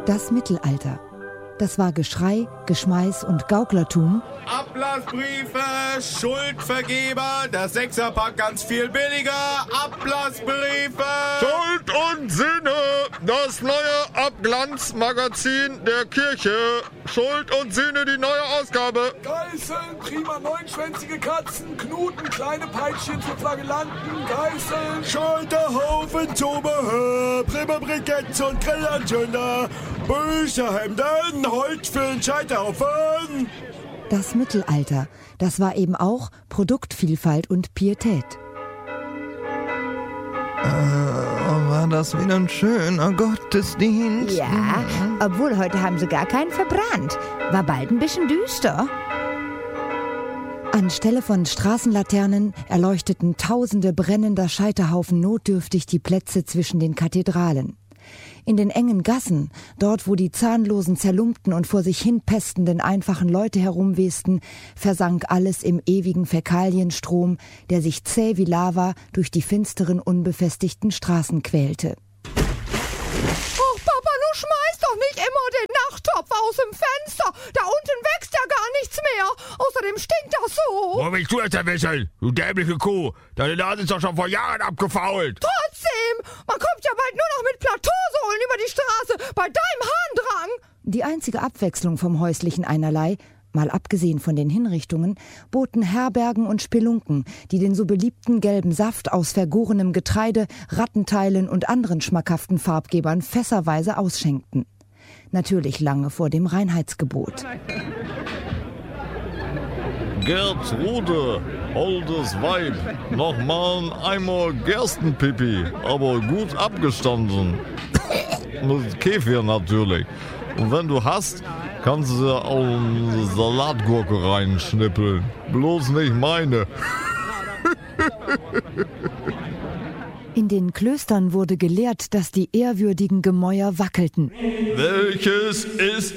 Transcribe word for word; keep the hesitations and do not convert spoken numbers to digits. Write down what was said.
Das Mittelalter. Das war Geschrei, Geschmeiß und Gauklertum. Ablassbriefe, Schuldvergeber, das Sechserpack ganz viel billiger. Ablassbriefe. Schuld und Sinne, das neue Abglanzmagazin der Kirche. Schuld und Sinne, die neue Ausgabe. Geißeln, prima neunschwänzige Katzen, Knuten, kleine Peitschen für Flagellanten, Geißeln. Scheiterhaufen, Zubehör, prima Briketts und Grillanzünder, Bücherhemden, Holz für den Scheiterhaufen. Das Mittelalter, das war eben auch Produktvielfalt und Pietät. Äh, war das wieder ein schöner Gottesdienst? Ja, obwohl heute haben sie gar keinen verbrannt. War bald ein bisschen düster. Anstelle von Straßenlaternen erleuchteten tausende brennender Scheiterhaufen notdürftig die Plätze zwischen den Kathedralen. In den engen Gassen, dort wo die zahnlosen, zerlumpten und vor sich hin pestenden einfachen Leute herumwesten, versank alles im ewigen Fäkalienstrom, der sich zäh wie Lava durch die finsteren, unbefestigten Straßen quälte. Oh, Papa, du schmeißt doch nicht immer den Nachttopf aus dem Fenster. Da unten wächst ja gar nichts mehr. Außerdem stinkt das so. Wo willst du jetzt erwischen, du dämliche Kuh? Deine Nase ist doch schon vor Jahren abgefault. Trotzdem, man kommt ja bald nur noch mit Plateausohlen über die Straße bei deinem Harndrang. Die einzige Abwechslung vom häuslichen Einerlei, mal abgesehen von den Hinrichtungen, boten Herbergen und Spelunken, die den so beliebten gelben Saft aus vergorenem Getreide, Rattenteilen und anderen schmackhaften Farbgebern fässerweise ausschenkten. Natürlich lange vor dem Reinheitsgebot. Gertrude, oldes Weib, noch mal ein Eimer Gerstenpipi, aber gut abgestanden. Mit Kefir natürlich. Und wenn du hast, kannst du auch eine Salatgurke reinschnippeln. Bloß nicht meine. In den Klöstern wurde gelehrt, dass die ehrwürdigen Gemäuer wackelten. Welches ist